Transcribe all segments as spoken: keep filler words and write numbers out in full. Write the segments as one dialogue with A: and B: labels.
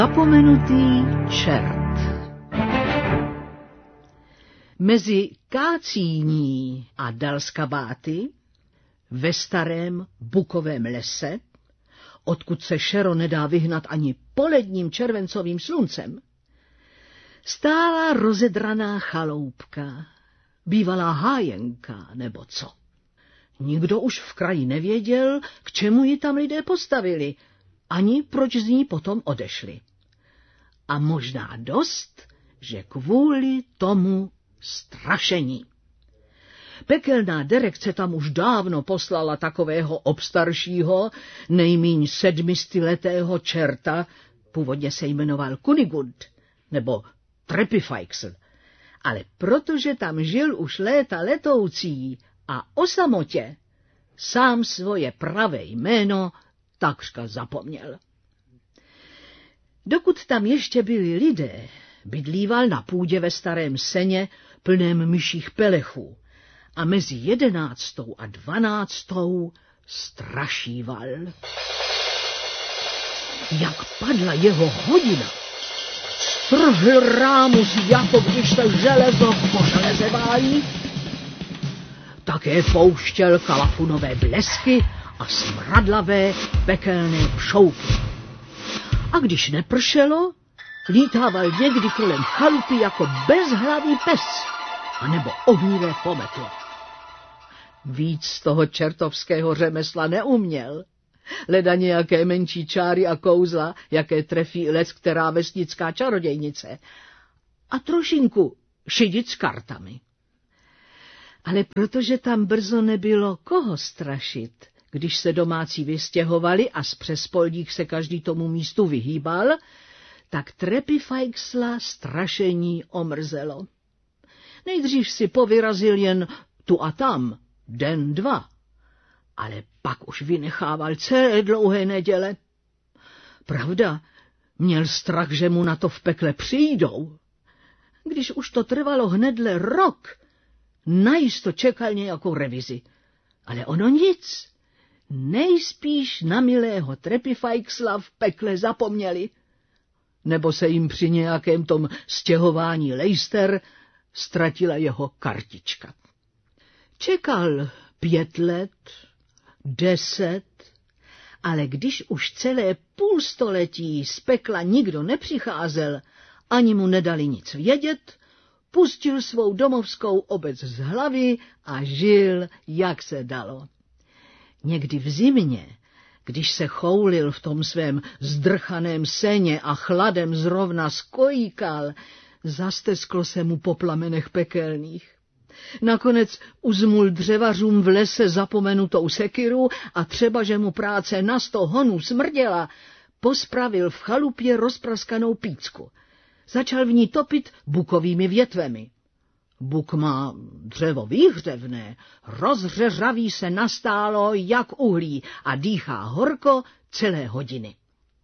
A: Zapomenutý čert. Mezi Kácíní a Dalskabáty, ve starém bukovém lese, odkud se šero nedá vyhnat ani poledním červencovým sluncem, stála rozedraná chaloupka, bývalá hájenka nebo co. Nikdo už v kraji nevěděl, k čemu ji tam lidé postavili, ani proč z ní potom odešli. A možná dost, že kvůli tomu strašení. Pekelná direkce tam už dávno poslala takového obstaršího, nejmíň sedmistiletého čerta, původně se jmenoval Kunigund, nebo Trepifajksl, ale protože tam žil už léta letoucí a o samotě, sám svoje pravé jméno takřka zapomněl. Dokud tam ještě byli lidé, bydlíval na půdě ve starém seně plném myších pelechů a mezi jedenáctou a dvanáctou strašíval. Jak padla jeho hodina, strhl rámus, jako když se železo po železe válí, také pouštěl kalafunové blesky a smradlavé pekelné pšouky. A když nepršelo, lítával někdy kolem chalupy jako bezhlavý pes, anebo ohnivé pometlo. Víc z toho čertovského řemesla neuměl, leda nějaké menší čáry a kouzla, jaké trefí lec která vesnická čarodějnice, a trošinku šidit s kartami. Ale protože tam brzo nebylo koho strašit, když se domácí vystěhovali a z přespolních se každý tomu místu vyhýbal, tak Trepifajksla strašení omrzelo. Nejdřív si povyrazil jen tu a tam, den, dva, ale pak už vynechával celé dlouhé neděle. Pravda, měl strach, že mu na to v pekle přijdou. Když už to trvalo hnedle rok, najisto čekal nějakou revizi. Ale ono nic. Nejspíš na milého Trepifajksla v pekle zapomněli. Nebo se jim při nějakém tom stěhování lejster ztratila jeho kartička. Čekal pět let, deset, ale když už celé půlstoletí z pekla nikdo nepřicházel, ani mu nedali nic vědět, pustil svou domovskou obec z hlavy a žil, jak se dalo. Někdy v zimě, když se choulil v tom svém zdrchaném seně a chladem zrovna skojíkal, zastesklo se mu po plamenech pekelných. Nakonec uzmul dřevařům v lese zapomenutou sekiru a třeba, že mu práce na sto honů smrděla, pospravil v chalupě rozpraskanou pícku. Začal v ní topit bukovými větvemi. Buk má dřevo výhřevné, rozřeřaví se nastálo jak uhlí a dýchá horko celé hodiny.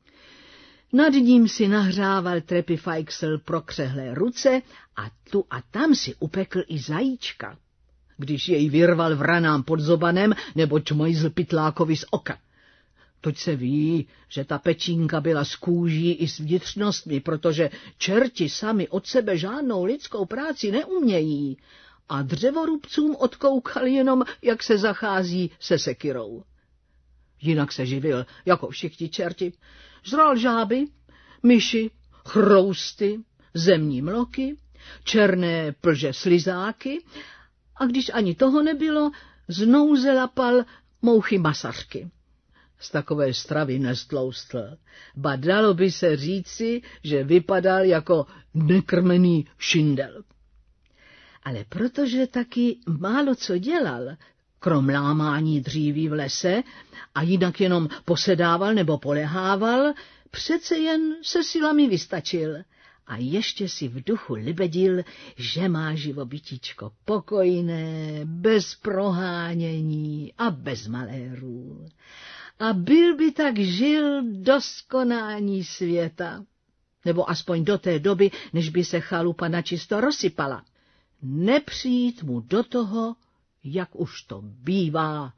A: Nad ním si nahřával Trepifajksl prokřehlé ruce a tu a tam si upekl i zajíčka, když jej vyrval vranám pod zobanem nebo čmojzl pytlákovi z oka. Toť se ví, že ta pečínka byla z kůží i s vnitřnostmi, protože čerti sami od sebe žádnou lidskou práci neumějí a dřevorubcům odkoukal jenom, jak se zachází se sekirou. Jinak se živil, jako všichni čerti. Žral žáby, myši, chrousty, zemní mloky, černé plže slizáky a když ani toho nebylo, znouze lapal mouchy masařky. Z takové stravy nestloustl, ba dalo by se říci, že vypadal jako nekrmený šindel. Ale protože taky málo co dělal, krom lámání dříví v lese, a jinak jenom posedával nebo polehával, přece jen se silami vystačil a ještě si v duchu libedil, že má živobytíčko pokojné, bez prohánění a bez malérů. A byl by tak žil do skonání světa, nebo aspoň do té doby, než by se chalupa načisto rozsypala. Nepřijít mu do toho, jak už to bývá,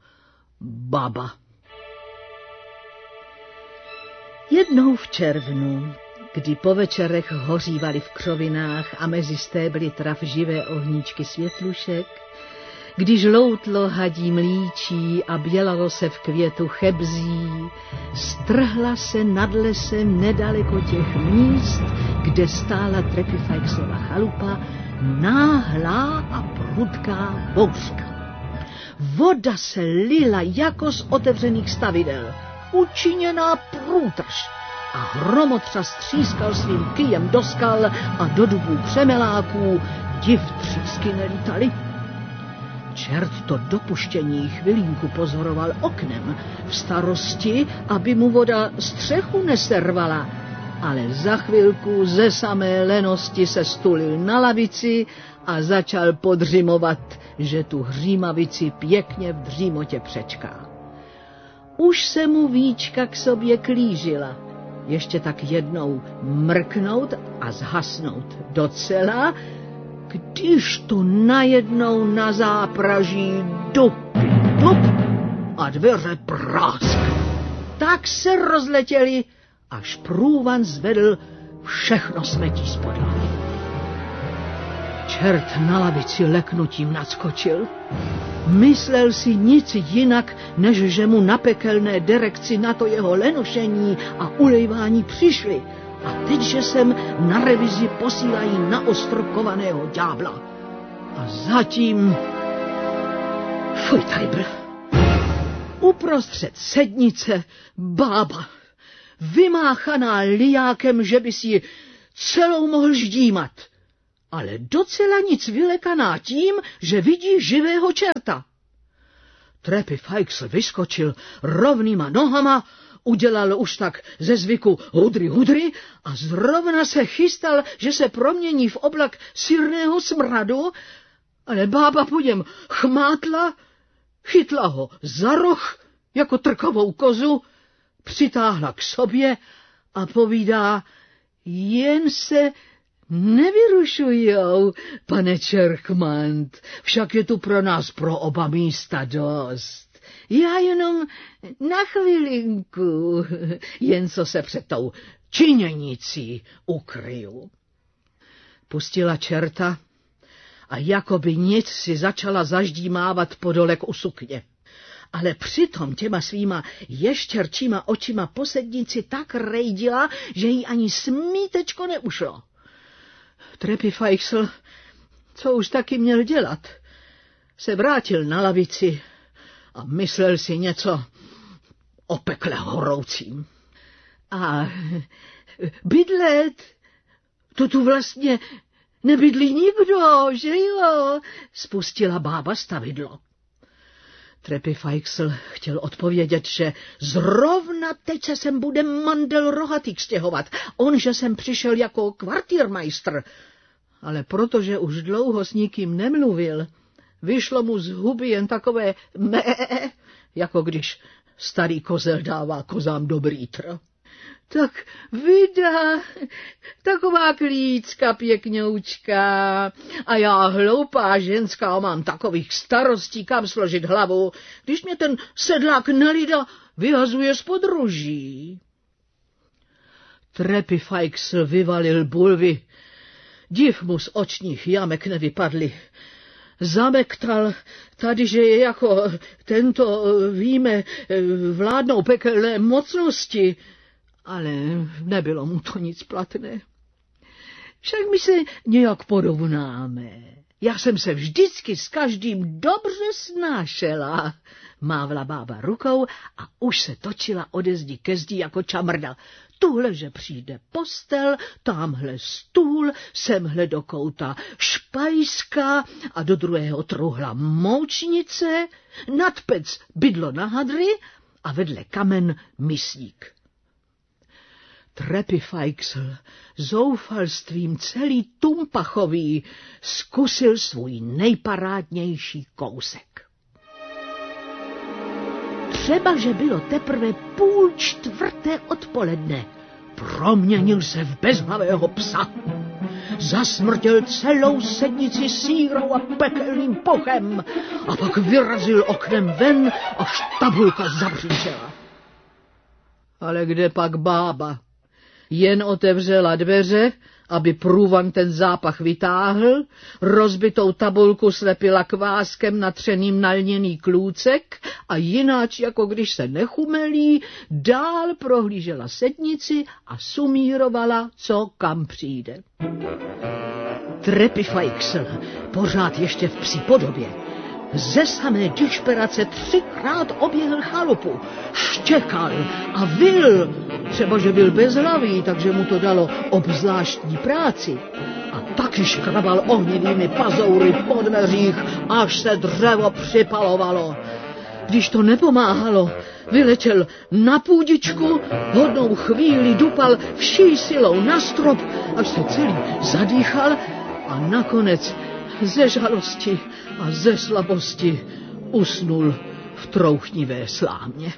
A: baba. Jednou v červnu, kdy po večerech hořívaly v křovinách a mezi stébly trav živé ohníčky světlušek, když loutlo hadí mlíčí a bělalo se v květu chebzí, strhla se nad lesem nedaleko těch míst, kde stála Trepifajksova chalupa, náhlá a prudká bouřka. Voda se lila jako z otevřených stavidel, učiněná průtrž, a hromotřas třískal svým kyjem do skal a do dubů křemeláků, div třísky nelítaly. Čert to dopuštění chvilinku pozoroval oknem v starosti, aby mu voda střechu neservala, ale za chvilku ze samé lenosti se stulil na lavici a začal podřimovat, že tu hřímavici pěkně v dřímotě přečká. Už se mu víčka k sobě klížila, ještě tak jednou mrknout a zhasnout docela, když tu najednou na zápraží dup, dup a dveře prásk. Tak se rozletěli, až průvan zvedl všechno smetí z podlahy. Čert na lavici leknutím nadskočil. Myslel si nic jinak, než že mu na pekelné direkci na to jeho lenošení a ulejvání přišli. A teď, že sem na revizi posílají na ostrokovaného ďábla. A zatím... Fuj, tajbr. Uprostřed sednice bába, vymáchaná lijákem, že by si ji celou mohl ždímat, ale docela nic vylekaná tím, že vidí živého čerta. Trepifajksl vyskočil rovnýma nohama, udělal už tak ze zvyku hudry hudry a zrovna se chystal, že se promění v oblak syrného smradu, ale bába po něm chmátla, chytla ho za roh jako trkovou kozu, přitáhla k sobě a povídá: jen se nevyrušujou, pane Čerkmant, však je tu pro nás pro oba místa dost. Já jenom na chvilinku, jen co se před tou činěnicí ukryju. Pustila čerta a jakoby nic si začala zaždímávat podolek u sukně. Ale přitom těma svýma ještěrčíma očima po sednici tak rejdila, že jí ani smítečko neušlo. Trepifajksl, co už taky měl dělat, se vrátil na lavici a myslel si něco o pekle horoucím. A bydlet, to tu vlastně nebydlí nikdo, že jo? Spustila bába stavidlo. Trepifajksl chtěl odpovědět, že zrovna teď se sem bude mandel rohatýk stěhovat, on, že sem přišel jako kvartírmajstr, ale protože už dlouho s nikým nemluvil, vyšlo mu z huby jen takové mé, jako když starý kozel dává kozám dobrý tr. Tak vydá, taková klícka pěkňoučka, a já hloupá ženská mám takových starostí, kam složit hlavu, když mě ten sedlák Nelida vyhazuje z podruží. Trepifajksl vyvalil bulvy, div mu z očních jamek nevypadly. Zamektal tady, že je jako tento, víme, vládnou pekelné mocnosti, ale nebylo mu to nic platné. Však my se nějak porovnáme. Já jsem se vždycky s každým dobře snášela. Mávla bába rukou a už se točila ode zdi ke zdi jako čamrda. Tuhle, že přijde postel, tamhle stůl, semhle do kouta špajska a do druhého truhla moučnice, nad pec bydlo na hadry a vedle kamen misník. Trepifajksl zoufalstvím celý tumpachový zkusil svůj nejparádnější kousek. Třeba, že bylo teprve půl čtvrté odpoledne, proměnil se v bezhlavého psa. Zasmrtěl celou sednici sírou a pekelným pochem a pak vyrazil oknem ven, až tabulka zabříčela. Ale kde pak bába? jen otevřela dveře, aby průvan ten zápach vytáhl, rozbitou tabulku slepila kváskem natřeným na lněný klůcek a jináč, jako když se nechumelí, dál prohlížela sednici a sumírovala, co kam přijde. Trepifajksl, pořád ještě v psí podobě, ze samé dišperace třikrát oběhl chalupu, štěkal a vyl, třeba že byl bezhlavý, takže mu to dalo obzvláštní práci. A taky škrabal ohnivými pazoury po dveřích, až se dřevo připalovalo. Když to nepomáhalo, vyletěl na půdičku, hodnou chvíli dupal vší silou na strop, až se celý zadýchal a nakonec ze žalosti a ze slabosti usnul v trouchnivé slámě.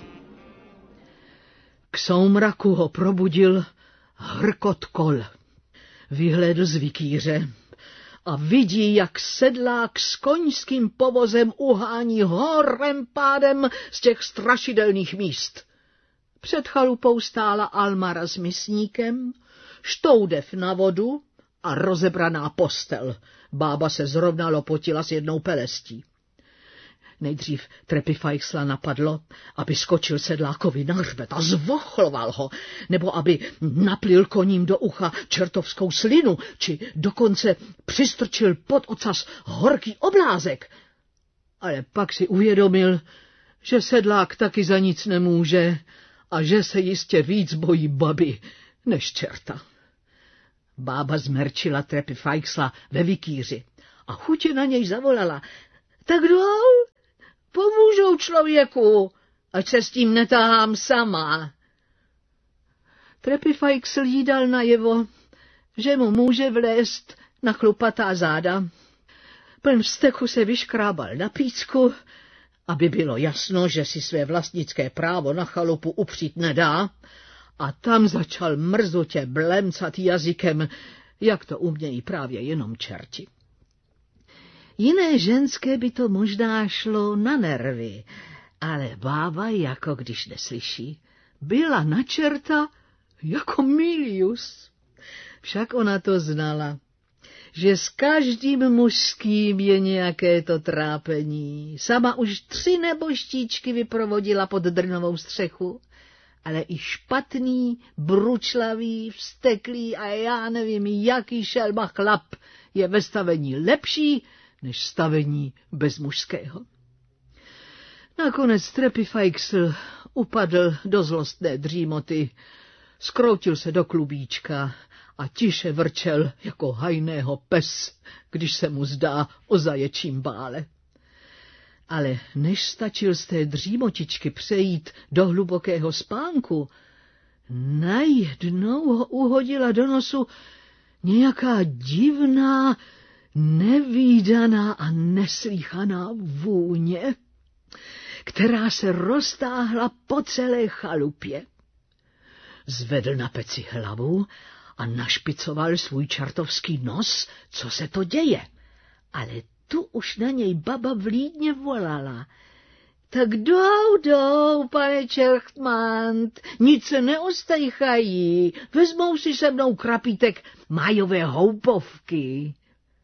A: K soumraku ho probudil hrkot kol. Vyhlédl z vikýře a vidí, jak sedlák s koňským povozem uhání horem pádem z těch strašidelných míst. Před chalupou stála Almara s misníkem, štoudev na vodu a rozebraná postel. Bába se zrovna lopotila s jednou pelestí. Nejdřív Trepifajksla napadlo, aby skočil sedlákovi na hřbet a zvochloval ho, nebo aby naplil koním do ucha čertovskou slinu, či dokonce přistrčil pod ocas horký oblázek. Ale pak si uvědomil, že sedlák taky za nic nemůže a že se jistě víc bojí baby než čerta. Bába zmerčila Trepifajksla ve vikýři a chutě na něj zavolala. Tak jdou, pomůžou člověku, ať se s tím netahám sama. Trepifajksl jí dal najevo, že mu může vlézt na chlupatá záda. Pln vzteku se vyškrábal na pícku, aby bylo jasno, že si své vlastnické právo na chalupu upřít nedá, a tam začal mrzutě blemcat jazykem, jak to umějí právě jenom čerti. Jiné ženské by to možná šlo na nervy, ale bába, jako když neslyší, byla na čerta jako Milius. Však ona to znala, že s každým mužským je nějaké to trápení. Sama už tři neboštíčky vyprovodila pod drnovou střechu, ale i špatný, bručlavý, vzteklý a já nevím, jaký šelma chlap je ve stavení lepší než stavení bez mužského. Nakonec Trepifajksl upadl do zlostné dřímoty, skroutil se do klubíčka a tiše vrčel jako hajného pes, když se mu zdá o zaječím bále. Ale než stačil z té dřímotičky přejít do hlubokého spánku, najednou ho uhodila do nosu nějaká divná, nevídaná a neslýchaná vůně, která se roztáhla po celé chalupě. Zvedl na peci hlavu a našpicoval svůj čartovský nos, co se to děje. Ale tu už na něj baba vlídně volala. Tak jdou, jdou, pane Čerchtmant, nic se neostajchají, vezmou si se mnou krapítek májové houpovky.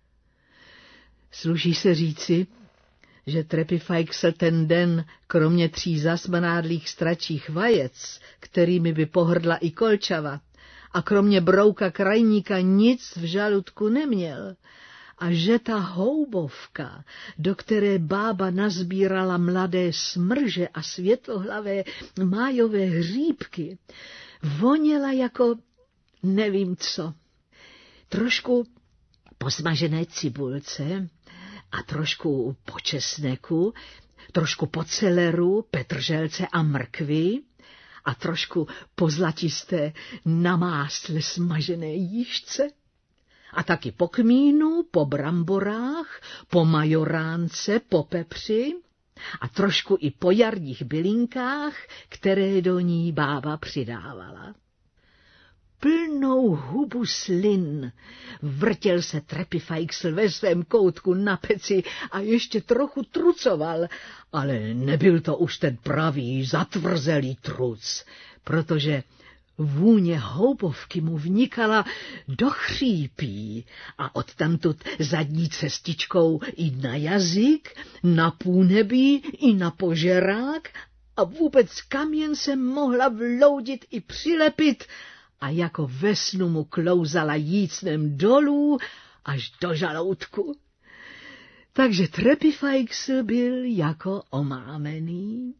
A: Sluší se říci, že Trepifajksl ten den, kromě tří zasmrádlých stračích vajec, kterými by pohrdla i kolčava, a kromě brouka krajníka nic v žaludku neměl, a že ta houbovka, do které bába nazbírala mladé smrže a světlohlavé májové hříbky, voněla jako nevím co. Trošku po smažené cibulce a trošku po česneku, trošku po celeru, petrželce a mrkvi a trošku po zlatisté na másle smažené jížce. A taky po kmínu, po bramborách, po majoránce, po pepři a trošku i po jarních bylinkách, které do ní bába přidávala. Plnou hubu slin vrtěl se Trepifajksl ve svém koutku na peci a ještě trochu trucoval, ale nebyl to už ten pravý, zatvrzelý truc, protože Vůně houpovky mu vnikala do chřípí a odtamtud zadní cestičkou i na jazyk, na půlnebí i na požerák a vůbec kam jen se mohla vloudit i přilepit a jako ve snu mu klouzala jícnem dolů až do žaloudku. Takže Trepifajksl byl jako omámený.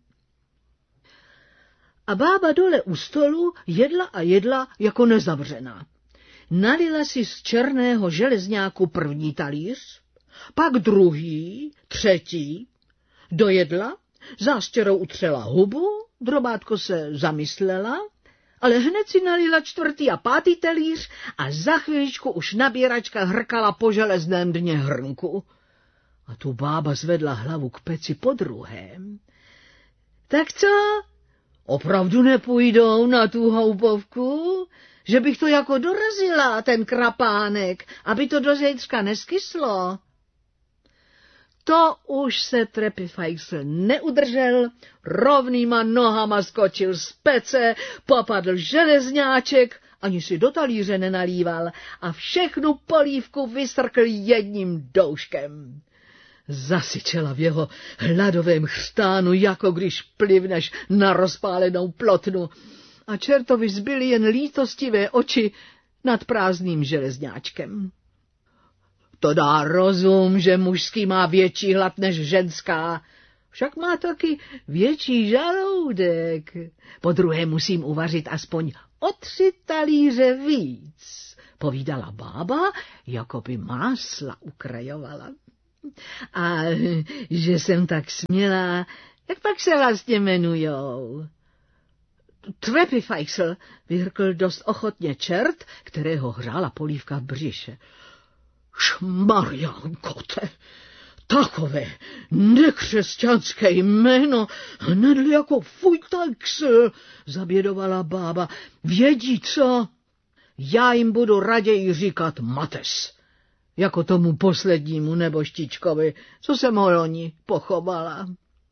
A: A bába dole u stolu jedla a jedla jako nezavřená. Nalila si z černého železňáku první talíř, pak druhý, třetí, dojedla, zástěrou utřela hubu, drobátko se zamyslela, ale hned si nalila čtvrtý a pátý talíř a za chvíličku už nabíračka hrkala po železném dně hrnku. A tu bába zvedla hlavu k peci po druhém. Tak co? Opravdu nepůjdou na tu houpovku? Že bych to jako dorazila, ten krapánek, aby to do zítřka neskyslo? To už se Trepifajksl neudržel, rovnýma nohama skočil z pece, popadl železňáček, ani si do talíře nenalíval a všechnu polívku vysrkl jedním douškem. Zasyčela v jeho hladovém chřtánu, jako když plivneš na rozpálenou plotnu, a čertovi zbyly jen lítostivé oči nad prázdným železňáčkem. To dá rozum, že mužský má větší hlad než ženská, však má taky větší žaludek. Po druhé musím uvařit aspoň o tři talíře víc, povídala bába, jako by másla ukrajovala. A že jsem tak smělá, jak pak se vlastně jmenujou? Trepifajksl, vyhrkl dost ochotně čert, kterého hřála polívka v břiše. Šmarjánkote, takové nekřesťanské jméno, hned jako Fujtajksl, zabědovala bába. Vědí co? Já jim budu raději říkat Mates, jako tomu poslednímu neboštičkovi, co se Moroni pochovala.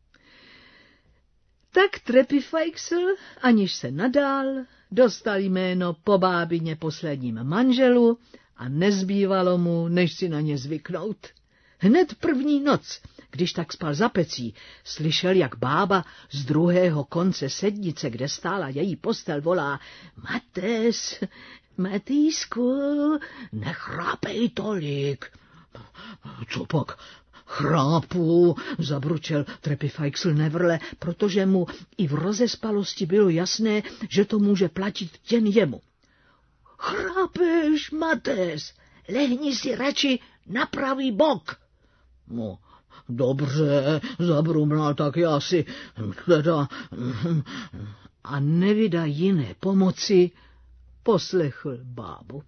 A: Tak Trepifajksl, aniž se nadál, dostal jméno po bábině posledním manželu a nezbývalo mu, než si na ně zvyknout. Hned první noc, když tak spal za pecí, slyšel, jak bába z druhého konce sednice, kde stála její postel, volá: Mates, Matýsku, nechrápej tolik. Co pak? Chrápu, zabručel Trepifajksl nevrle, protože mu i v rozespalosti bylo jasné, že to může platit jen jemu. Chrápeš, Mates, lehni si radši na pravý bok. No, dobře, zabrumlal, tak já si teda... A nevida jiné pomoci, poslechl bábu.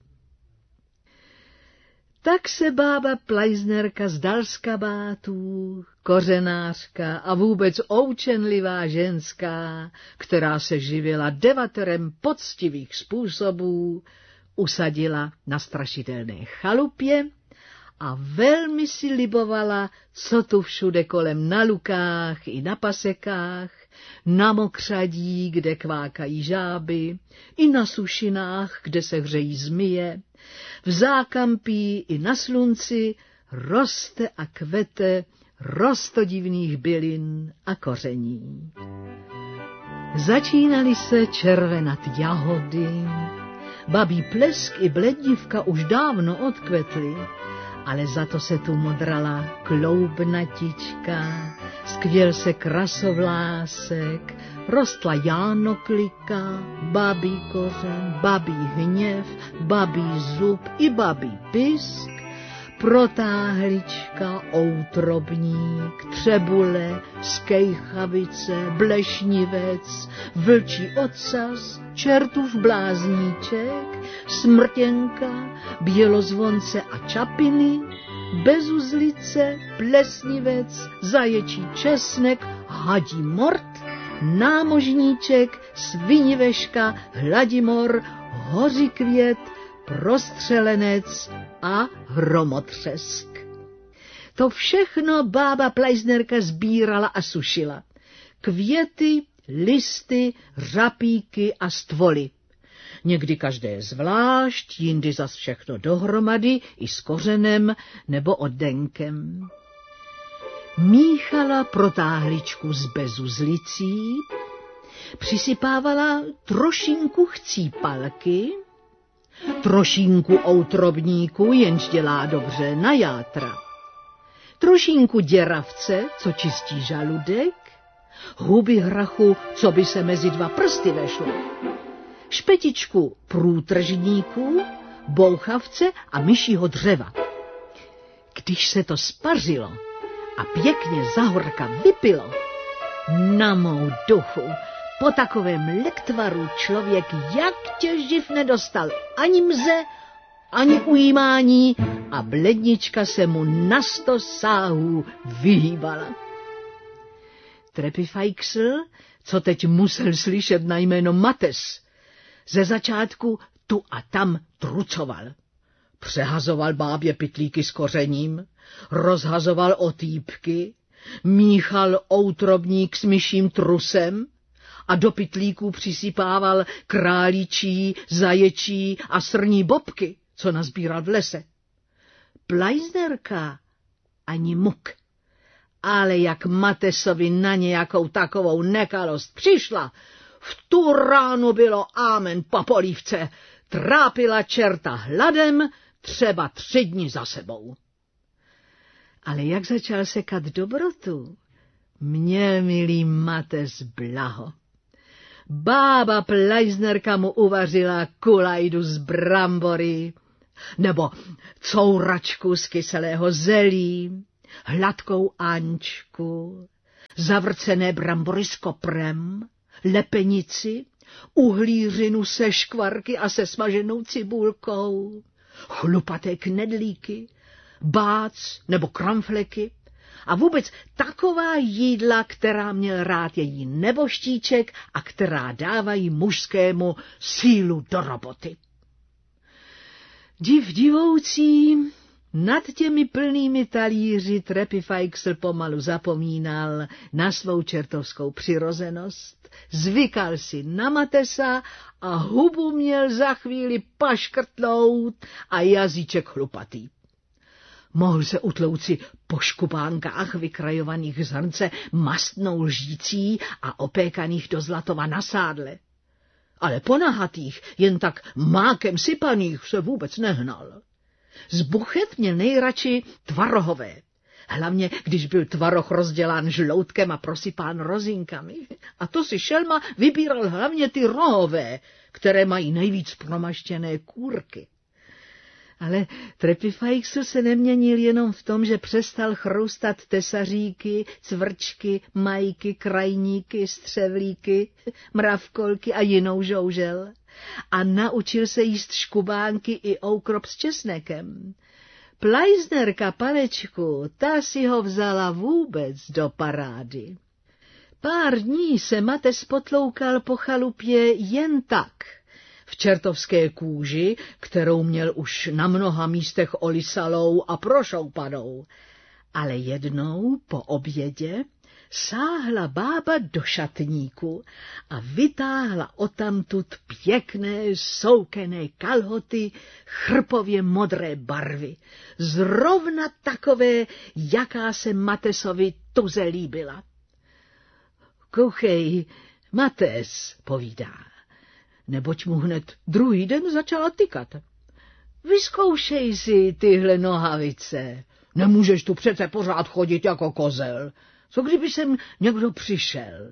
A: Tak se bába Plajznerka z Dalskabátů, kořenářka a vůbec oučenlivá ženská, která se živila devaterem poctivých způsobů, usadila na strašidelné chalupě a velmi si libovala, co tu všude kolem na lukách i na pasekách, na mokřadí, kde kvákají žáby, i na sušinách, kde se hřejí zmije, v zákampí i na slunci roste a kvete rostodivných bylin a koření. Začínaly se červenat jahody, babí plesk i bledivka už dávno odkvetly, ale za to se tu modrala kloubnatička, skvěl se krasovlásek, rostla jánoklika, babí kořen, babí hněv, babí zub i babí pisk, protáhlička, outrobník, třebule, skejchavice, blešnivec, vlčí ocas, čertův blázníček, smrtěnka, bělozvonce a čapiny, bezuzlice, plesnivec, zaječí česnek, hadí mort, námožníček, sviniveška, hladimor, hořikvět, prostřelenec a hromotřesk. To všechno bába Plajznerka sbírala a sušila. Květy, listy, řapíky a stvoly. Někdy každé zvlášť, jindy zas všechno dohromady, i s kořenem nebo oddenkem. Míchala protáhličku z bezuzlicí, přisypávala trošinku chcípalky, trošinku outrobníku, jenž dělá dobře na játra, trošinku děravce, co čistí žaludek, huby hrachu, co by se mezi dva prsty vešlo, špetičku průtržníku, bouchavce a myšího dřeva. Když se to spařilo a pěkně zahorka vypilo, na mou duchu, po takovém lektvaru člověk jak těživ nedostal ani mze, ani ujímání a blednička se mu na sto sáhů vyhýbala. Trepifajksl, co teď musel slyšet na jméno Mates, ze začátku tu a tam trucoval. Přehazoval bábě pytlíky s kořením, rozhazoval otýpky, míchal outrobník s myším trusem a do pytlíků přisypával králičí, zaječí a srní bobky, co nazbíral v lese. Plajznerka ani muk. Ale jak Matesovi na nějakou takovou nekalost přišla, v tu ránu bylo ámen po polívce, trápila čerta hladem třeba tři dny za sebou. Ale jak začal sekat dobrotu, měl milý Mates blaho. Bába Plajznerka mu uvařila kulajdu z brambory, nebo couračku z kyselého zelí, hladkou ančku, zavrcené brambory s koprem, lepenici, uhlířinu se škvarky a se smaženou cibulkou, chlupaté knedlíky, bác nebo kramfleky a vůbec taková jídla, která měl rád její neboštíček a která dávají mužskému sílu do roboty. Div divoucí, nad těmi plnými talíři Trepifajksl pomalu zapomínal na svou čertovskou přirozenost, zvykal si na Matesa a hubu měl za chvíli paškrtnout a jazyček chlupatý. Mohl se utlouci po škupánkách vykrajovaných z hrnce mastnou lžící a opékaných do zlatova na sádle. Ale po nahatých, jen tak mákem sypaných se vůbec nehnal. Z buchet měl nejradši tvarohové, hlavně když byl tvaroh rozdělán žloutkem a prosypán rozinkami. A to si šelma vybíral hlavně ty rohové, které mají nejvíc promaštěné kůrky. Ale Trepifajksl se neměnil jenom v tom, že přestal chroustat tesaříky, cvrčky, majky, krajníky, střevlíky, mravkolky a jinou žoužel. A naučil se jíst škubánky i oukrop s česnekem. Plajznerka panečku, ta si ho vzala vůbec do parády. Pár dní se Mates potloukal po chalupě jen tak, v čertovské kůži, kterou měl už na mnoha místech olisalou a prošoupanou. Ale jednou po obědě sáhla bába do šatníku a vytáhla odtamtud pěkné soukené kalhoty chrpově modré barvy, zrovna takové, jaká se Matesovi tuze líbila. Kouchej, Mates, povídá, neboť mu hned druhý den začala tykat. Vyzkoušej si tyhle nohavice, nemůžeš tu přece pořád chodit jako kozel. Co kdyby sem někdo přišel?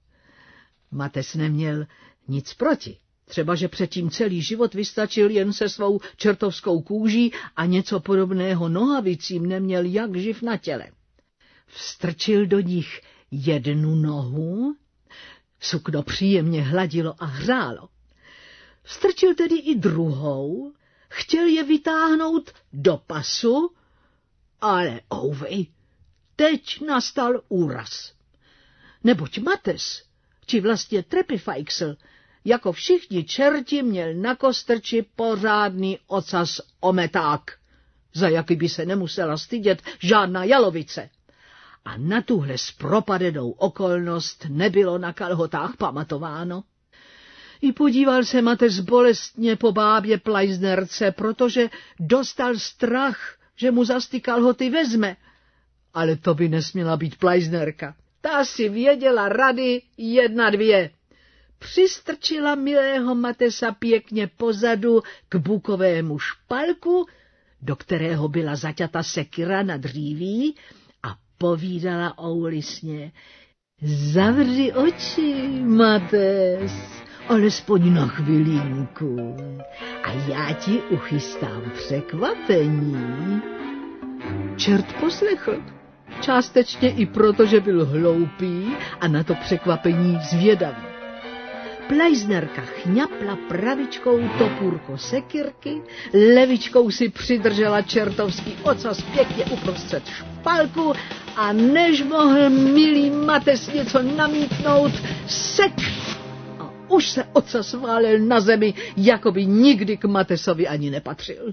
A: Mates neměl nic proti. Třeba, že předtím celý život vystačil jen se svou čertovskou kůží a něco podobného nohavicím neměl jak živ na těle. Vstrčil do nich jednu nohu, sukno příjemně hladilo a hřálo. Vstrčil tedy i druhou, chtěl je vytáhnout do pasu, ale ouvej, teď nastal úraz. Neboť Mates, či vlastně Trepifajksl, jako všichni čerti měl na kostrči pořádný ocas ometák, za jaký by se nemusela stydět žádná jalovice. A na tuhle zpropadenou okolnost nebylo na kalhotách pamatováno. I podíval se Mates bolestně po bábě Pleisnerce, protože dostal strach, že mu zas ty kalhoty vezme. Ale to by nesměla být Pleisnerka. Ta si věděla rady jedna dvě. Přistrčila milého Matesa pěkně pozadu k bukovému špalku, do kterého byla zaťata sekira na dříví, a povídala oulisně: Zavři oči, Mates, alespoň na chvilinku, a já ti uchystám překvapení. Čert poslechl, částečně i proto, že byl hloupý a na to překvapení zvědavý. Pleisnerka chňapla pravičkou topůrko sekirky, levičkou si přidržela čertovský ocas pěkně uprostřed špalku a než mohl milý Mates něco namítnout, sek a už se ocas válel na zemi, jako by nikdy k Matesovi ani nepatřil.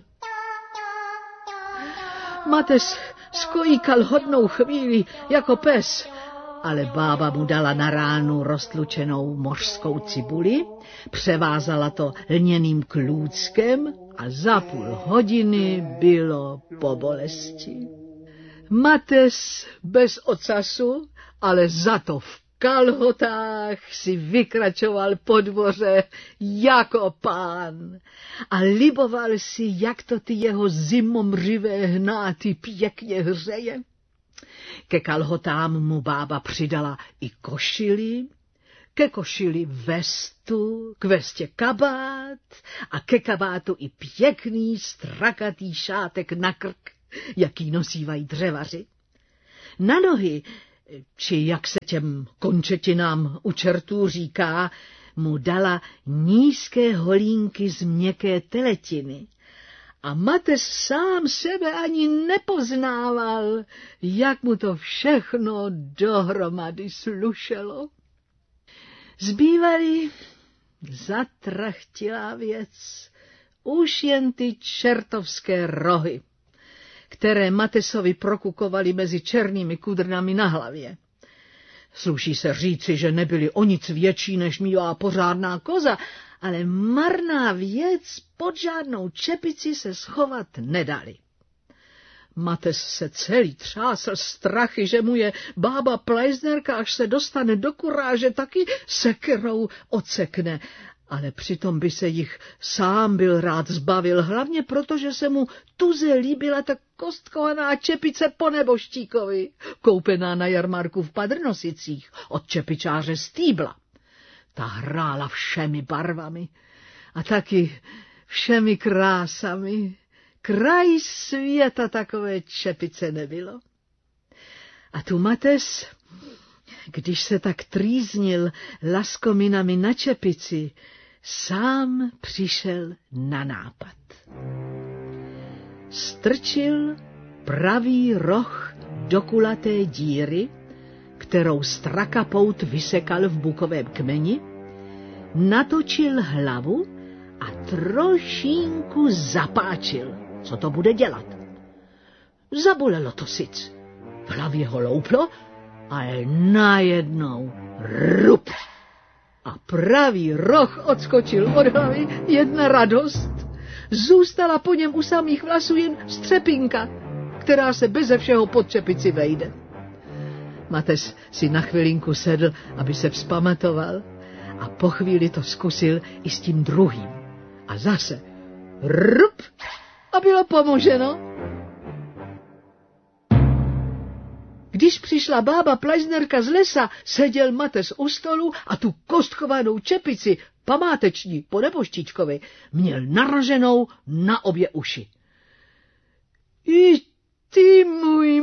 A: Mates skojíkal hodnou chvíli jako pes, ale bába mu dala na ránu roztlučenou mořskou cibuli, převázala to lněným klůckem a za půl hodiny bylo po bolesti. Mates bez ocasu, ale za to v kalhotách si vykračoval po dvoře jako pán a liboval si, jak to ty jeho zimomřivé hnáty pěkně hřeje. Ke kalhotám mu bába přidala i košili, ke košili vestu, k vestě kabát a ke kabátu i pěkný strakatý šátek na krk, jaký nosívají dřevaři. Na nohy, či jak se těm končetinám u čertů říká, mu dala nízké holínky z měkké teletiny. A Mates sám sebe ani nepoznával, jak mu to všechno dohromady slušelo. Zbývaly zatrachtilá věc, už jen ty čertovské rohy, které Matesovi prokukovaly mezi černými kudrnami na hlavě. Sluší se říci, že nebyly o nic větší než mývá pořádná koza, ale marná věc pod žádnou čepici se schovat nedali. Mates se celý třásl strachy, že mu je bába Pleisnerka, až se dostane do kuráže, taky sekerou ocekne, ale přitom by se jich sám byl rád zbavil, hlavně proto, že se mu tuze líbila ta kostkovaná čepice po neboštíkovi, koupená na jarmarku v Padrnosicích od čepičáře Stýbla. Ta hrála všemi barvami a taky všemi krásami. Kraj světa takové čepice nebylo. A tu Mates, když se tak trýznil laskominami na čepici, sám přišel na nápad. Strčil pravý roh do kulaté díry, kterou strakapout vysekal v bukovém kmeni, natočil hlavu a trošinku zapáčil, co to bude dělat. Zabolelo to sic. V hlavě ho louplo, ale najednou rup. A pravý roh odskočil od hlavy, jedna radost. Zůstala po něm u samých vlasů jen střepinka, která se beze všeho pod čepici vejde. Mates si na chvilinku sedl, aby se vzpamatoval, a po chvíli to zkusil i s tím druhým. A zase rup a bylo pomoženo. Když přišla bába Pleisnerka z lesa, seděl Mates u stolu a tu kostkovanou čepici, památeční po neboštíčkovi, měl naraženou na obě uši. I ty, můj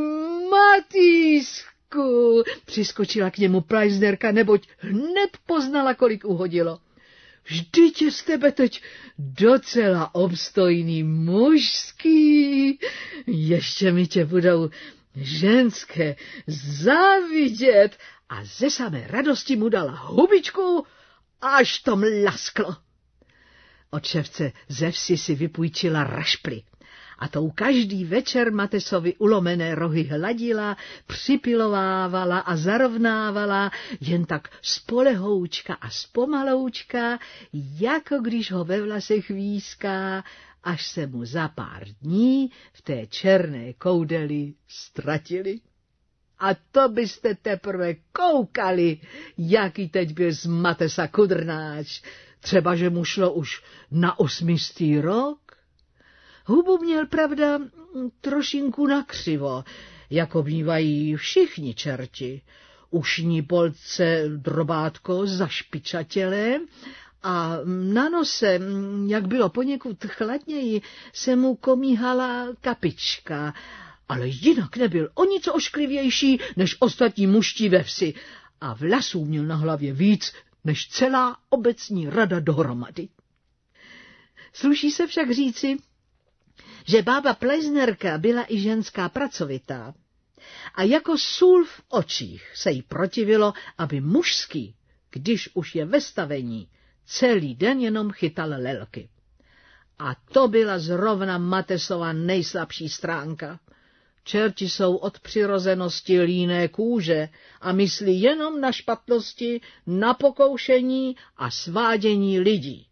A: Matýsku, přiskočila k němu Pleisnerka, neboť hned poznala, kolik uhodilo. Vždyť je z tebe teď docela obstojný mužský, ještě mi tě budou ženské závidět, a ze samé radosti mu dala hubičku, až to mlasklo. Od ševce ze vsi si vypůjčila rašply a tou každý večer Matesovi ulomené rohy hladila, připilovávala a zarovnávala, jen tak spolehoučka a zpomaloučka, jako když ho ve vlasech výská, až se mu za pár dní v té černé koudeli ztratili. A to byste teprve koukali, jaký teď byl z Matesa kudrnáč. Třeba, že mu šlo už na osmistý rok. Hubu měl, pravda, trošinku nakřivo, jako bývají všichni čerti. Ušní polce drobátko zašpičatělé a na nose, jak bylo poněkud chladněji, se mu komíhala kapička, ale jinak nebyl o nic ošklivější než ostatní mužtí ve vsi a vlasů měl na hlavě víc než celá obecní rada dohromady. Sluší se však říci, že bába Plejsnerka byla i ženská pracovitá a jako sůl v očích se jí protivilo, aby mužský, když už je ve stavení, celý den jenom chytal lelky. A to byla zrovna Matesova nejslabší stránka. Čerti jsou od přirozenosti líné kůže a myslí jenom na špatnosti, na pokoušení a svádění lidí.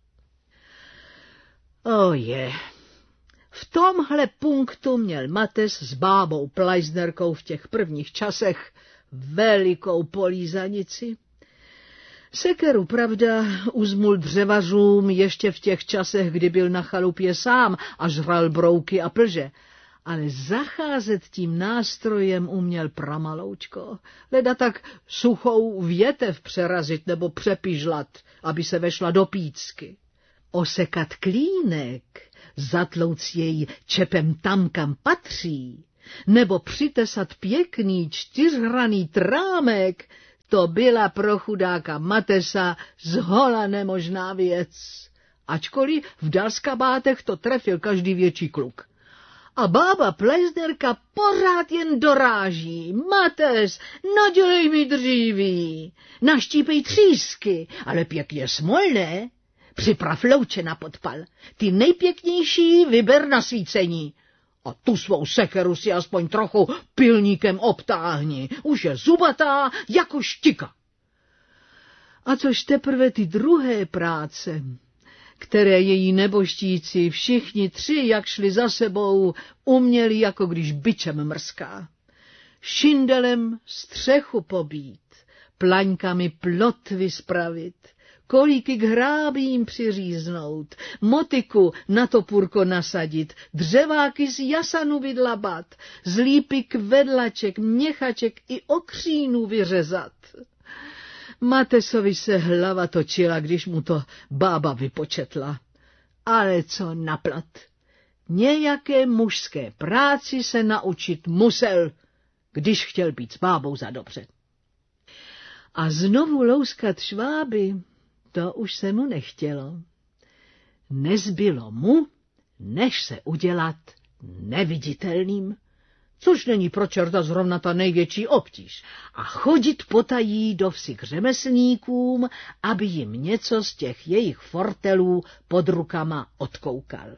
A: Oje, v tomhle punktu měl Mates s bábou Plejsnerkou v těch prvních časech velikou polízanici. Sekeru, pravda, uzmul dřevařům ještě v těch časech, kdy byl na chalupě sám a žral brouky a plže, ale zacházet tím nástrojem uměl pramaloučko, leda tak suchou větev přerazit nebo přepižlat, aby se vešla do pícky. Osekat klínek, zatlouc jej čepem tam, kam patří, nebo přitesat pěkný čtyřhraný trámek, to byla pro chudáka Matesa zhola nemožná věc, ačkoliv v dalskabátech to trefil každý větší kluk. A bába Plejsnerka pořád jen doráží. Mates, nadělej mi dříví, naštípej třísky, ale pěkně smolné. Připrav louče na podpal, ty nejpěknější vyber na svícení. A tu svou sekeru si aspoň trochu pilníkem obtáhni, už je zubatá jako štika. A což teprve ty druhé práce, které její neboštíci všichni tři, jak šli za sebou, uměli, jako když bičem mrská. Šindelem střechu pobít, plaňkami plotvy spravit, kolíky k hrábím přiříznout, motiku na topůrko nasadit, dřeváky z jasanu vydlabat, z lípy vedlaček, měchaček i okřínu vyřezat. Matesovi se hlava točila, když mu to bába vypočetla. Ale co naplat? Nějaké mužské práci se naučit musel, když chtěl být s bábou za dobře. A znovu louskat šváby, to už se mu nechtělo. Nezbylo mu, než se udělat neviditelným, což není pro čerta zrovna ta největší obtíž, a chodit potají do vsi k řemeslníkům, aby jim něco z těch jejich fortelů pod rukama odkoukal.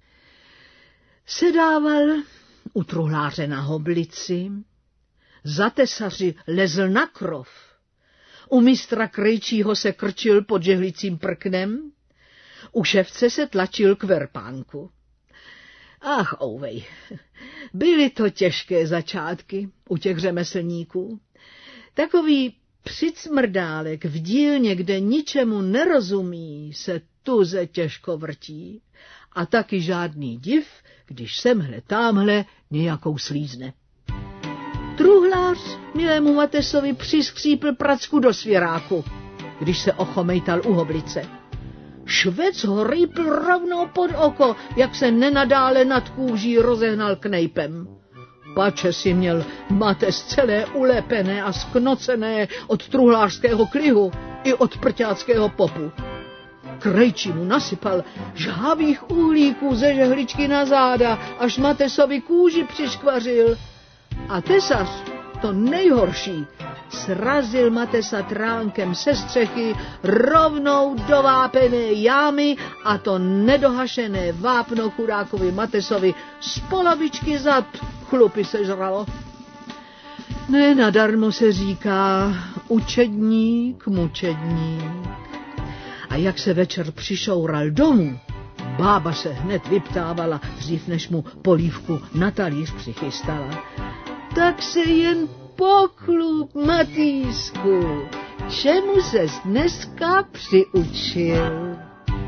A: Sedával u truhláře na hoblici, za tesaři lezl na krov, u mistra Krejčího se krčil pod žehlicím prknem, u ševce se tlačil k verpánku. Ach, ouvej, byly to těžké začátky u těch řemeslníků. Takový přicmrdálek v dílně, kde ničemu nerozumí, se tuze těžko vrtí. A taky žádný div, když semhle támhle nějakou slízne. Truhlář milému Matesovi přiskřípl pracku do svěráku, když se ochomejtal u hoblice. Švec ho rýpl rovnou pod oko, jak se nenadále nad kůží rozehnal knejpem. Pače si měl Mates celé ulepené a sknocené od truhlářského klihu i od prťáckého popu. Krejčí mu nasypal žhavých uhlíků ze žehličky na záda, až Matesovi kůži přiškvařil. A tesař, to nejhorší, srazil Matesa tránkem se střechy rovnou do vápené jámy a to nedohašené vápno chudákovi Matesovi z polovičky zad chlupy sežralo. Nenadarmo se říká učedník, mučedník. A jak se večer přišoural domů, bába se hned vyptávala, dřív než mu polívku na talíř přichystala. Tak se jen pochlup, Matýsku, čemu ses dneska přiučil?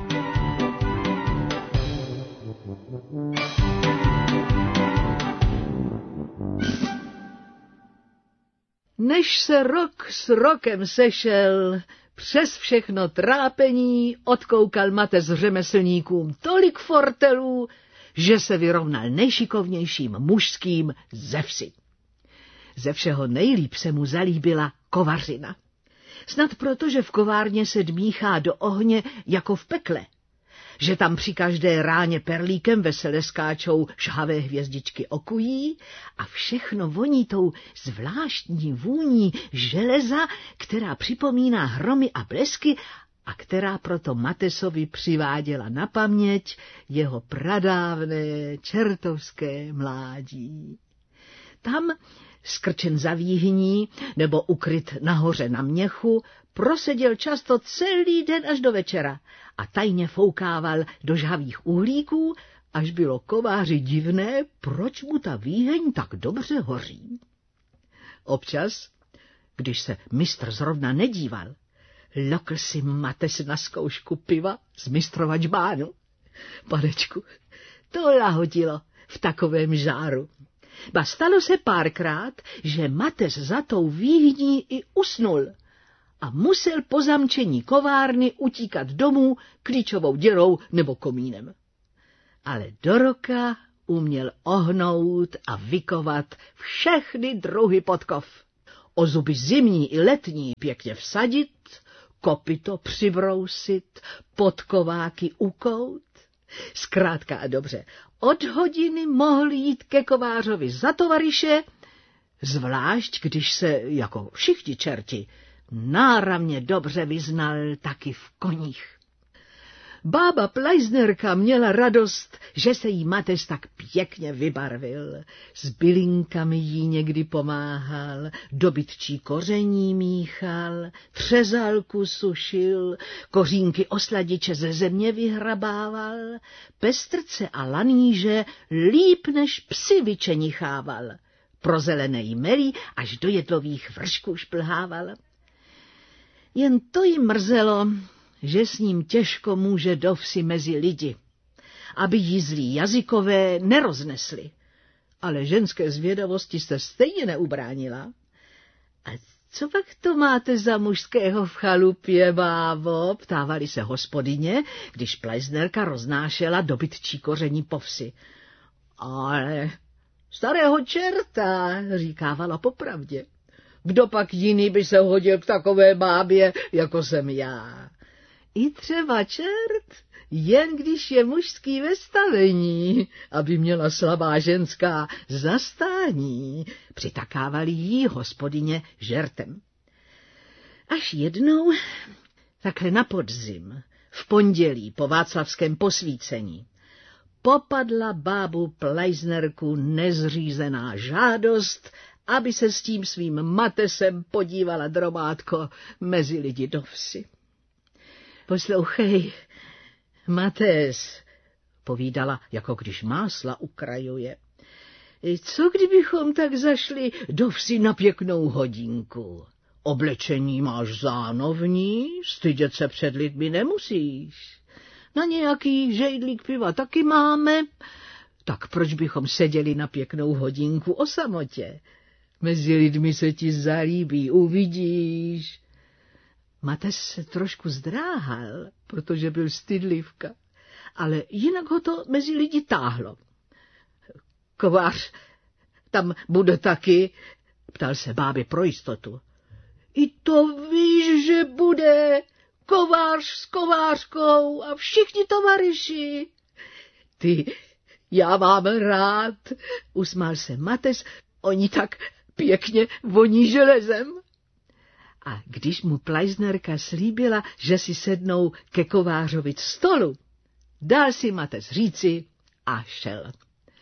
A: Než se rok s rokem sešel, přes všechno trápení odkoukal Mates řemeslníkům tolik fortelů, že se vyrovnal nejšikovnějším mužským ze vsi. Ze všeho nejlíp se mu zalíbila kovařina. Snad proto, že v kovárně se dmíchá do ohně jako v pekle, že tam při každé ráně perlíkem vesele skáčou žhavé hvězdičky okují a všechno voní tou zvláštní vůní železa, která připomíná hromy a blesky a která proto Matesovi přiváděla na paměť jeho pradávné čertovské mládí. Tam, skrčen za výhní nebo ukryt nahoře na měchu, proseděl často celý den až do večera a tajně foukával do žhavých uhlíků, až bylo kováři divné, proč mu ta výheň tak dobře hoří. Občas, když se mistr zrovna nedíval, lokl si Mates na zkoušku piva z mistrova džbánu. Panečku, to lahodilo v takovém žáru. Ba stalo se párkrát, že Mates za tou výhní i usnul a musel po zamčení kovárny utíkat domů klíčovou děrou nebo komínem. Ale do roka uměl ohnout a vykovat všechny druhy podkov. O zuby zimní i letní pěkně vsadit, kopyto přibrousit, podkováky ukout. Zkrátka a dobře, od hodiny mohl jít ke kovářovi za tovaryše, zvlášť když se, jako všichni čerti, náramně dobře vyznal taky v koních. Bába Pleisnerka měla radost, že se jí Mates tak pěkně vybarvil. S bylinkami jí někdy pomáhal, dobytčí koření míchal, třezálku sušil, kořínky osladiče ze země vyhrabával, pestrce a laníže líp než psi vyčenichával, pro zelené jmelí až do jedlových vršků šplhával. Jen to jí mrzelo, že s ním těžko může do vsi mezi lidi, aby jí zlí jazykové neroznesli. Ale ženské zvědavosti se stejně neubránila. A co pak to máte za mužského v chalupě, bávo? Ptávali se hospodyně, když Pleisnerka roznášela dobytčí koření po vsi. Ale starého čerta, říkávala popravdě. Kdo pak jiný by se hodil k takové bábě, jako jsem já? I třeba čert, jen když je mužský ve stavení, aby měla slabá ženská zastání, přitakávali jí hospodyně žertem. Až jednou, takhle na podzim, v pondělí po václavském posvícení, popadla bábu Pleisnerku nezřízená žádost, aby se s tím svým Matesem podívala drobátko mezi lidi do vsi. Poslouchej, Mates, povídala, jako když másla ukrajuje. Co kdybychom tak zašli do vsi na pěknou hodinku? Oblečení máš zánovní, stydět se před lidmi nemusíš. Na nějaký žejdlík piva taky máme, tak proč bychom seděli na pěknou hodinku o samotě? Mezi lidmi se ti zalíbí, uvidíš. Mates se trošku zdráhal, protože byl stydlivka, ale jinak ho to mezi lidi táhlo. Kovář tam bude taky, ptal se bábě pro jistotu. I to víš, že bude kovář s kovářkou a všichni tovaryši. Ty, já mám rád, usmál se Mates, oni tak pěkně voní železem. A když mu Pleisnerka slíbila, že si sednou ke kovářovi k stolu, dal si Matez říci a šel.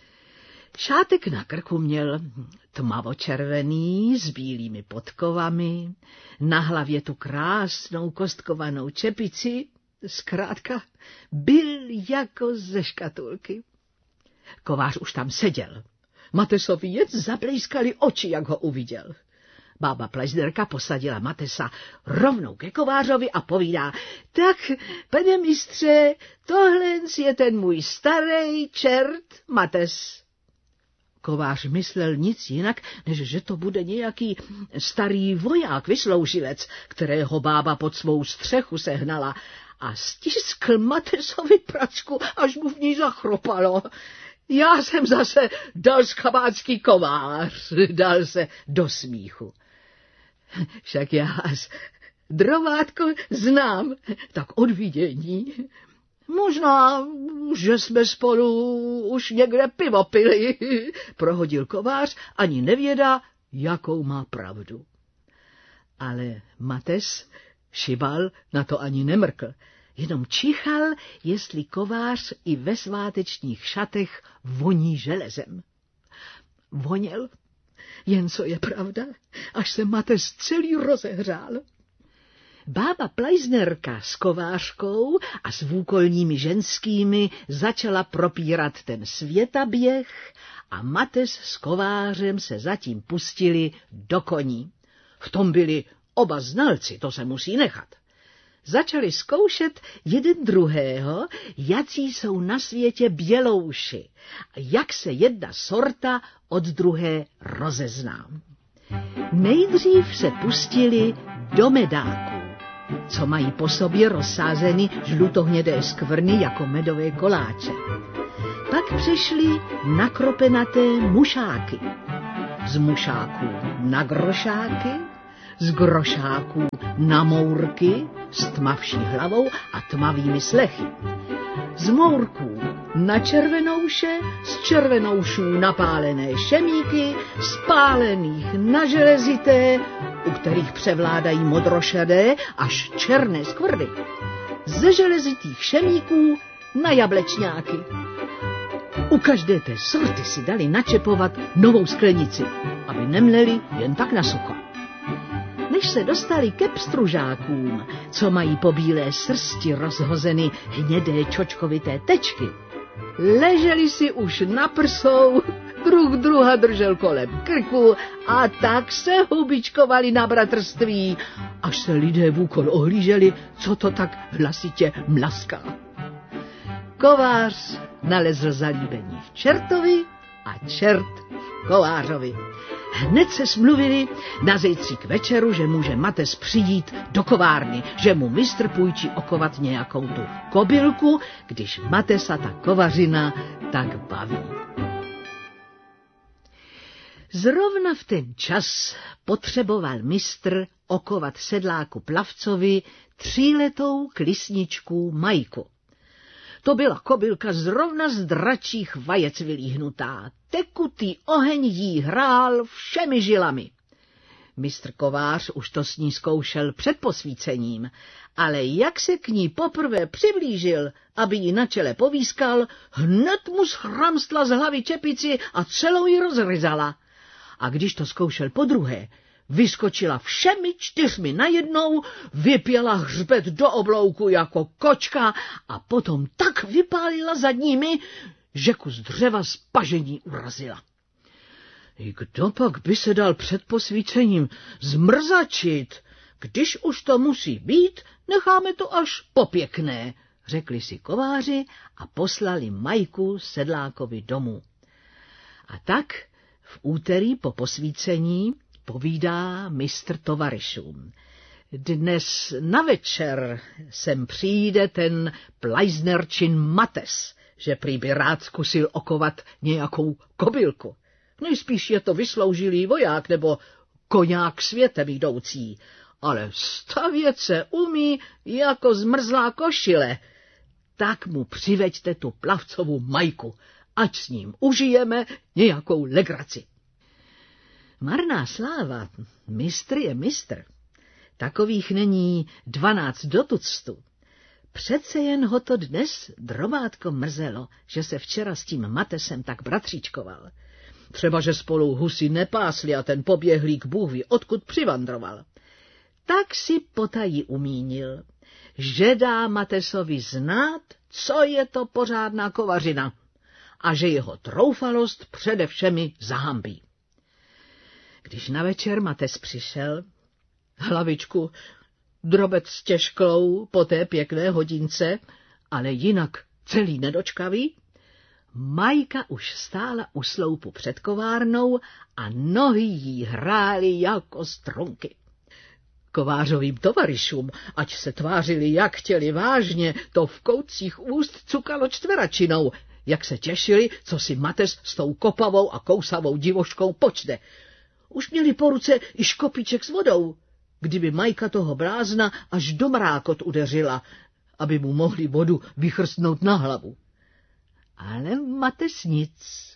A: Šátek na krku měl tmavočervený s bílými podkovami, na hlavě tu krásnou kostkovanou čepici, zkrátka byl jako ze škatulky. Kovář už tam seděl. Matesovi jen zablejskaly oči, jak ho uviděl. Bába Pleisnerka posadila Matesa rovnou ke kovářovi a povídá: tak, pane mistře, tohle je ten můj starý čert Mates. Kovář myslel nic jinak, než že to bude nějaký starý voják, vysloužilec, kterého bába pod svou střechu sehnala, a stiskl Matesovi pračku, až mu v ní zachropalo. Já jsem zase dalskabácký kovář, dal se do smíchu. Však já vás, drovátko, znám, tak od vidění. Možná, že jsme spolu už někde pivo pili, prohodil kovář, ani nevědá, jakou má pravdu. Ale Mates, šibal, na to ani nemrkl, jenom čichal, jestli kovář i ve svátečních šatech voní železem. Voněl, jen co je pravda, až se Mates celý rozehřál. Bába Pleisnerka s kovářkou a s vůkolními ženskými začala propírat ten světaběh a Mates s kovářem se zatím pustili do koní. V tom byli oba znalci, to se musí nechat. Začali zkoušet jeden druhého, jací jsou na světě bělouši a jak se jedna sorta od druhé rozezná. Nejdřív se pustili do medáků, co mají po sobě rozsázeny žlutohnědé skvrny jako medové koláče. Pak přešli na kropenaté mušáky, z mušáků na grošáky, z grošáků na mourky s tmavší hlavou a tmavými slechy, z mourků na červenouše, z červenoušů na pálené šemíky, z pálených na železité, u kterých převládají modrošedé až černé skvrny, ze železitých šemíků na jablečňáky. U každé té sorty si dali načepovat novou sklenici, aby nemleli jen tak na sucho. Než se dostali ke pstružákům, co mají po bílé srsti rozhozeny hnědé čočkovité tečky, leželi si už na prsou, druh druha držel kolem krku a tak se hubičkovali na bratrství, až se lidé vůkol ohlíželi, co to tak hlasitě mlaská. Kovář nalezl zalíbení v čertovi a čert v kovářovi. Hned se smluvili na zítří k večeru, že může Mates přijít do kovárny, že mu mistr půjčí okovat nějakou tu kobylku, když Matesa ta kovařina tak baví. Zrovna v ten čas potřeboval mistr okovat sedláku Plavcovi tříletou klisničku Majku. To byla kobylka zrovna z dračích vajec vylíhnutá. Tekutý oheň jí hrál všemi žilami. Mistr kovář už to s ní zkoušel před posvícením, ale jak se k ní poprvé přiblížil, aby ji na čele povýskal, hned mu schramstla z hlavy čepici a celou ji rozryzala. A když to zkoušel podruhé, vyskočila všemi čtyřmi najednou, vypěla hřbet do oblouku jako kočka a potom tak vypálila zadními, že kus dřeva z pažení urazila. I kdo pak by se dal před posvícením zmrzačit? Když už to musí být, necháme to až popěkné, řekli si kováři a poslali Majku sedlákovi domů. A tak v úterý po posvícení povídá mistr tovaryšům: dnes na večer sem přijde ten Pleisnerčin Mates, že prý by rád zkusil okovat nějakou kobylku. Nejspíš je to vysloužilý voják nebo koňák světem jdoucí, ale stavět se umí jako zmrzlá košile. Tak mu přiveďte tu Plavcovu Majku, ať s ním užijeme nějakou legraci. Marná sláva, mistr je mistr. Takových není dvanáct do tuctu. Přece jen ho to dnes drobátko mrzelo, že se včera s tím Matesem tak bratříčkoval. Třeba, že spolu husy nepásli a ten poběhlík Bůh ví, odkud přivandroval. Tak si potají umínil, že dá Matesovi znát, co je to pořádná kovařina a že jeho troufalost přede všemi zahambí. Když na večer Mates přišel, hlavičku drobec těžkou po té pěkné hodince, ale jinak celý nedočkavý, Majka už stála u sloupu před kovárnou a nohy jí hrály jako strunky. Kovářovým tovaryšům, ať se tvářili jak chtěli vážně, to v koutcích úst cukalo čtveračinou, jak se těšili, co si Mates s tou kopavou a kousavou divoškou počne. Už měli po ruce i škopíček s vodou, kdyby Majka toho blázna až do mrákot udeřila, aby mu mohli vodu vychrstnout na hlavu. Ale Mates nic.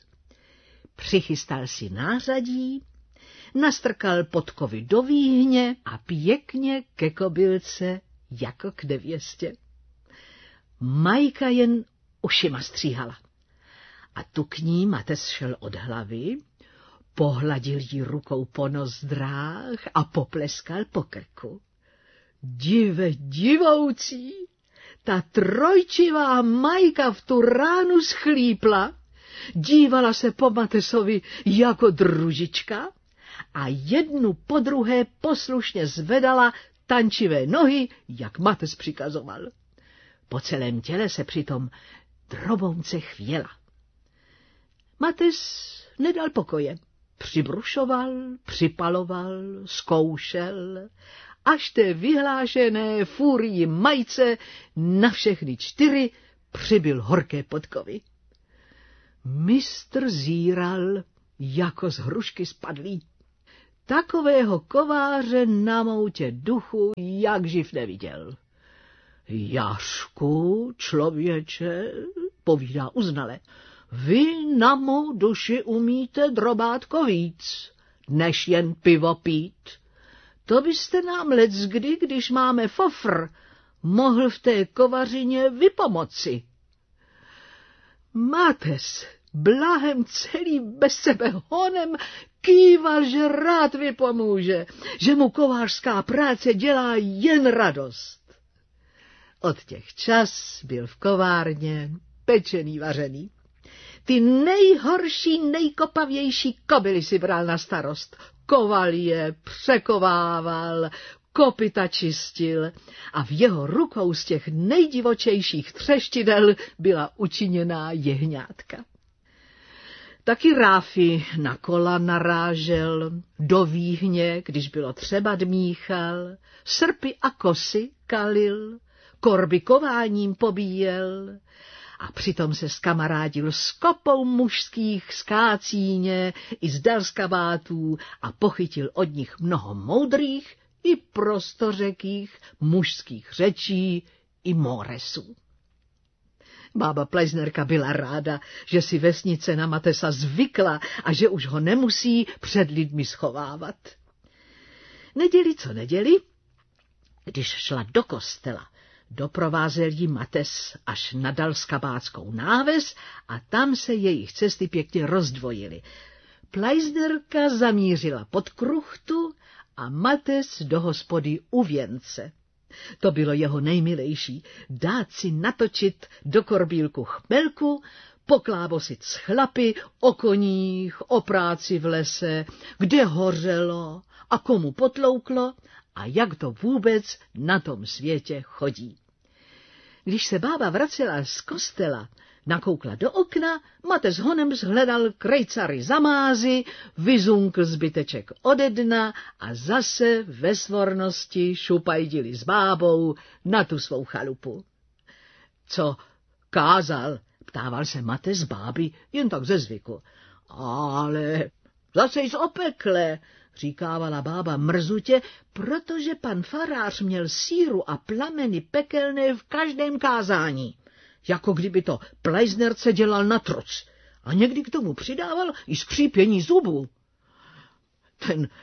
A: Přichystal si nářadí, nastrkal podkovy do výhně a pěkně ke kobylce jako k nevěstě. Majka jen ušima stříhala. A tu k ní Mates šel od hlavy, pohladil jí rukou po nozdrách a popleskal po krku. Dive divoucí, ta trojčivá Majka v tu ránu schlípla, dívala se po Matesovi jako družička a jednu po druhé poslušně zvedala tančivé nohy, jak Mates přikazoval. Po celém těle se přitom drobounce chvěla. Mates nedal pokoje. Přibrušoval, připaloval, zkoušel, až té vyhlášené fúrii Majce na všechny čtyři přibyl horké podkovy. Mistr zíral jako z hrušky spadlý. Takového kováře na moutě duchu jak živ neviděl. Jašku, člověče, povídá uznale, vy na mou duši umíte drobátko víc, než jen pivo pít. To byste nám leckdy, když máme fofr, mohl v té kovařině vypomoci. Mates blahem celý bez sebe honem kýval, že rád vypomůže, že mu kovářská práce dělá jen radost. Od těch čas byl v kovárně pečený vařený. Ty nejhorší, nejkopavější kobily si bral na starost. Koval je, překovával, kopyta čistil a v jeho rukou z těch nejdivočejších třeštidel byla učiněná jehňátka. Taky ráfy na kola narážel, do výhně, když bylo třeba dmíchal, srpy a kosy kalil, korby kováním pobíjel, a přitom se skamarádil s kopou mužských z Kácíně i z Dalskabátů a pochytil od nich mnoho moudrých i prostořekých mužských řečí i móresů. Bába Plejsnerka byla ráda, že si vesnice na Matesa zvykla a že už ho nemusí před lidmi schovávat. Neděli co neděli, když šla do kostela, doprovázel jí Mates až na Dalskabátskou náves a tam se jejich cesty pěkně rozdvojily. Plejsnerka zamířila pod kruchtu a Mates do hospody u věnce. To bylo jeho nejmilejší, dát si natočit do korbílku chmelku, poklábosit s chlapy o koních, o práci v lese, kde hořelo a komu potlouklo a jak to vůbec na tom světě chodí. Když se bába vracela z kostela, nakoukla do okna, Mates honem zhledal krejcary za mázy, vyzunkl zbyteček ode dna a zase ve svornosti šupajdili s bábou na tu svou chalupu. Co kázal, ptával se Mates báby jen tak ze zvyku. Ale zase z opekle, říkávala bába mrzutě, protože pan farář měl síru a plameny pekelné v každém kázání, jako kdyby to Plejsnerce dělal na troc a někdy k tomu přidával i skřípění zubů. Ten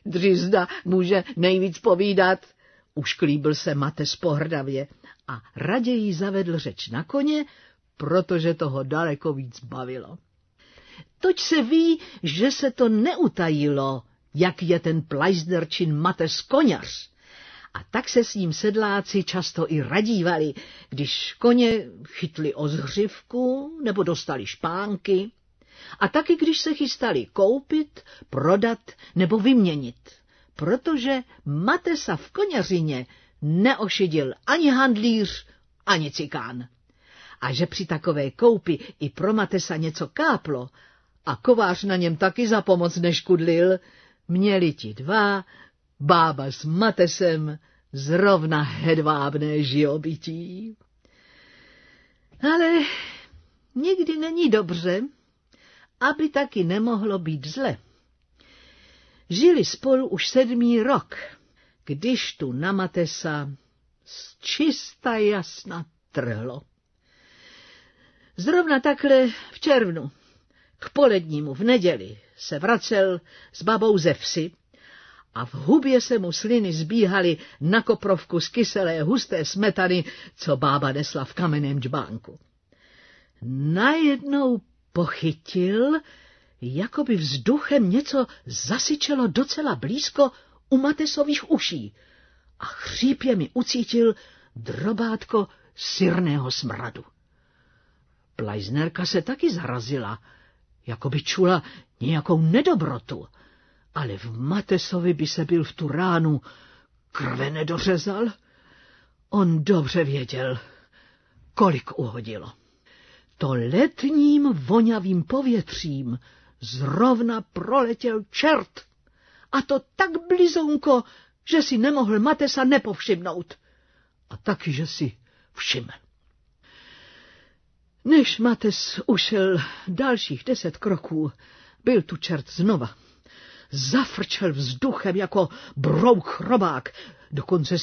A: Dřízda může nejvíc povídat, ušklíbil se Mates pohrdavě a raději zavedl řeč na koně, protože toho daleko víc bavilo. Toť se ví, že se to neutajilo, jak je ten plajzderčin Mates koněř. A tak se s ním sedláci často i radívali, když koně chytli o zhřivku nebo dostali špánky. A taky když se chystali koupit, prodat nebo vyměnit, protože Matesa v koněřině neošidil ani handlíř, ani cikán. A že při takové koupi i pro Matesa něco káplo a kovář na něm taky za pomoc neškudlil, měli ti dva, bába s Matesem, zrovna hedvábné živobytí. Ale nikdy není dobře, aby taky nemohlo být zle. Žili spolu už sedmý rok, když tu na Matesa z čista jasna trhlo. Zrovna takhle v červnu, k polednímu v neděli, se vracel s babou ze vsi a v hubě se mu sliny zbíhaly na koprovku z kyselé husté smetany, co bába nesla v kamenném džbánku. Najednou pochytil, jako by vzduchem něco zasyčelo docela blízko u Matesových uší a chřípě mi ucítil drobátko syrného smradu. Plajznerka se taky zarazila, jako by čula nějakou nedobrotu, ale v Matesovi by se byl v tu ránu krve nedořezal. On dobře věděl, kolik uhodilo. To letním vonavým povětřím zrovna proletěl čert, a to tak blizonko, že si nemohl Matesa nepovšimnout. A taky, že si všiml. Než Mates ušel dalších deset kroků, byl tu čert znova. Zafrčel vzduchem jako brouk chrobák, dokonce